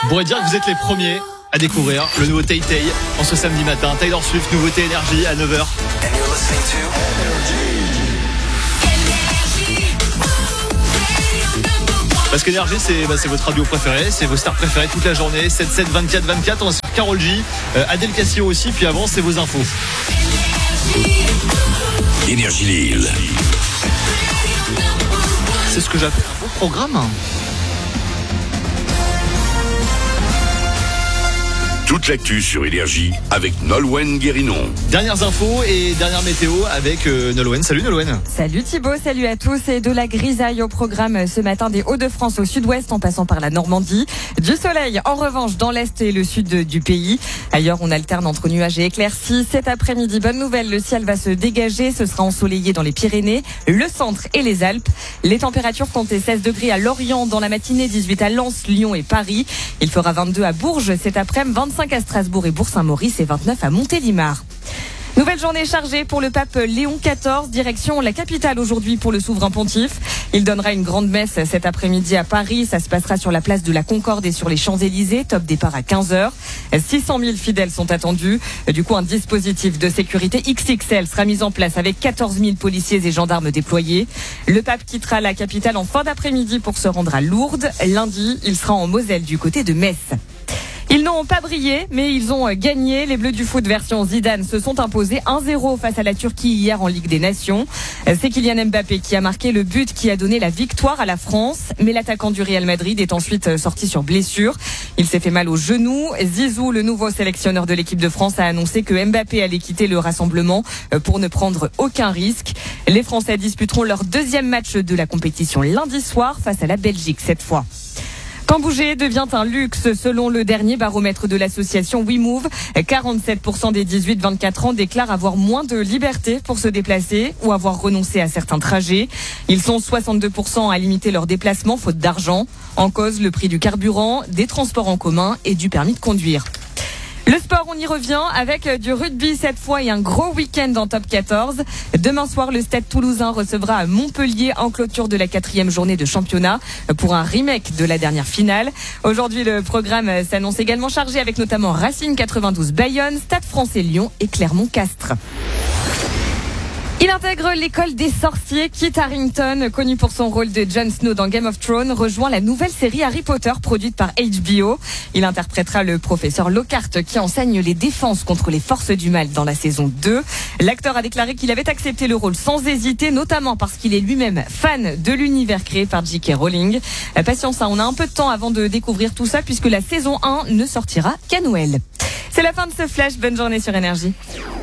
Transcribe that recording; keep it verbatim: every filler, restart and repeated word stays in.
pourrait dire que vous êtes les premiers à découvrir le nouveau Tay Tay en ce samedi matin. Taylor Swift, nouveauté énergie à neuf heures. Parce qu'Énergie, c'est, bah, c'est votre radio préférée, c'est vos stars préférées toute la journée. sept sept vingt-quatre vingt-quatre, on est sur Karol J, euh, Adèle Cassio aussi, puis avant, c'est vos infos. Énergie Lille. C'est ce que j'appelle un beau programme. Toute l'actu sur Énergie avec Nolwenn Guérinon. Dernières infos et dernière météo avec euh, Nolwenn. Salut Nolwenn. Salut Thibaut, salut à tous. Et de la grisaille au programme ce matin des Hauts-de-France au sud-ouest en passant par la Normandie. Du soleil en revanche dans l'est et le sud de, du pays. Ailleurs on alterne entre nuages et éclaircies. Cet après-midi, bonne nouvelle, le ciel va se dégager. Ce sera ensoleillé dans les Pyrénées, le centre et les Alpes. Les températures comptent seize degrés à Lorient dans la matinée, dix-huit à Lens, Lyon et Paris. Il fera vingt-deux à Bourges cet après-midi, vingt-cinq à Strasbourg et Bourg-Saint-Maurice et vingt-neuf à Montélimar. Nouvelle journée chargée pour le pape Léon quatorze, direction la capitale aujourd'hui pour le souverain pontife. Il donnera une grande messe cet après-midi à Paris. Ça se passera sur la place de la Concorde et sur les Champs-Élysées. Top départ à quinze heures. six cent mille fidèles sont attendus. Du coup, un dispositif de sécurité X X L sera mis en place avec quatorze mille policiers et gendarmes déployés. Le pape quittera la capitale en fin d'après-midi pour se rendre à Lourdes. Lundi, il sera en Moselle du côté de Metz. Ils n'ont pas brillé, mais ils ont gagné. Les Bleus du foot version Zidane se sont imposés un zéro face à la Turquie hier en Ligue des Nations. C'est Kylian Mbappé qui a marqué le but qui a donné la victoire à la France. Mais l'attaquant du Real Madrid est ensuite sorti sur blessure. Il s'est fait mal au genou. Zizou, le nouveau sélectionneur de l'équipe de France, a annoncé que Mbappé allait quitter le rassemblement pour ne prendre aucun risque. Les Français disputeront leur deuxième match de la compétition lundi soir face à la Belgique cette fois. Quand bouger devient un luxe, selon le dernier baromètre de l'association WeMove, quarante-sept pour cent des dix-huit vingt-quatre ans déclarent avoir moins de liberté pour se déplacer ou avoir renoncé à certains trajets. Ils sont soixante-deux pour cent à limiter leurs déplacements faute d'argent. En cause, le prix du carburant, des transports en commun et du permis de conduire. Le sport, on y revient avec du rugby cette fois et un gros week-end en top quatorze. Demain soir, le Stade Toulousain recevra Montpellier en clôture de la quatrième journée de championnat pour un remake de la dernière finale. Aujourd'hui, le programme s'annonce également chargé avec notamment Racing quatre-vingt-douze Bayonne, Stade Français Lyon et Clermont-Castres. Il intègre l'école des sorciers. Kit Harington, connu pour son rôle de Jon Snow dans Game of Thrones, rejoint la nouvelle série Harry Potter produite par H B O. Il interprétera le professeur Lockhart qui enseigne les défenses contre les forces du mal dans la saison deux. L'acteur a déclaré qu'il avait accepté le rôle sans hésiter, notamment parce qu'il est lui-même fan de l'univers créé par J K Rowling. Patience, hein, on a un peu de temps avant de découvrir tout ça puisque la saison un ne sortira qu'à Noël. C'est la fin de ce flash. Bonne journée sur Énergie.